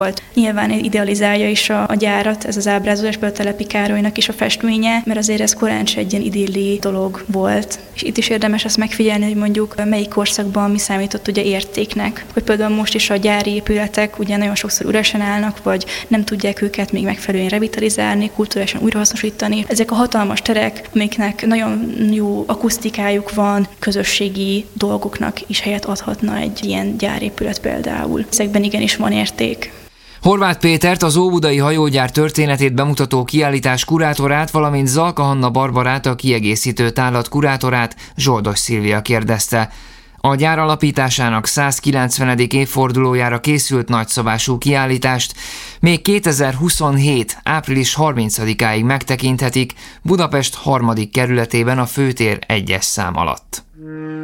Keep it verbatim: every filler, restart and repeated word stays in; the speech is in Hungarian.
volt. Nyilván idealizálja is a, a gyárat, ez az ábrázolás, például Telepi Károlynak is a festménye, mert azért ez korán sem egy ilyen idilli dolog volt. És itt is érdemes azt megfigyelni, hogy mondjuk melyik korszakban mi számított ugye értéknek. Hogy például most is a gyári épületek ugye nagyon sokszor üresen állnak, vagy nem tudják őket még megfelelően revitalizálni, kulturálisan újrahasznosítani. Ezek a hatalmas terek, amiknek nagyon jó akusztikájuk van, közösségi dolgoknak is helyet adhatna egy ilyen gyárépület például. Ezekben igenis van érték. Horváth Pétert, az óbudai hajógyár történetét bemutató kiállítás kurátorát, valamint Zalka Hanna Barbarát, a kiegészítő tárlat kurátorát Zsoldos Szilvia kérdezte. A gyár alapításának százkilencvenedik évfordulójára készült nagyszabású kiállítást még kétezer-huszonhét. április harmincadikáig megtekinthetik Budapest harmadik kerületében a Főtér egyes szám alatt.